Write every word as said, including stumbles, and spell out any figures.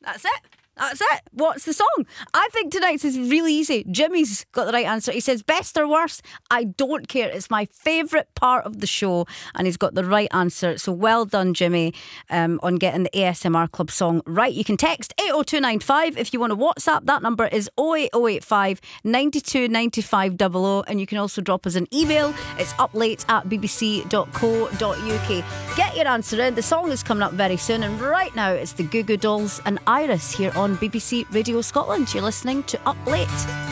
That's it. That's it. What's the song? I think tonight's is really easy. Jimmy's got the right answer. He says, best or worst, I don't care. It's my favourite part of the show. And he's got the right answer. So well done, Jimmy, um, on getting the A S M R Club song right. You can text eight oh two nine five. If you want to WhatsApp, that number is oh eight oh eight five, nine two nine five double oh. And you can also drop us an email. It's uplate at b b c dot co dot u k. Get your answer in. The song is coming up very soon. And right now, it's the Goo Goo Dolls and Iris here on B B C Radio Scotland. You're listening to Up Late.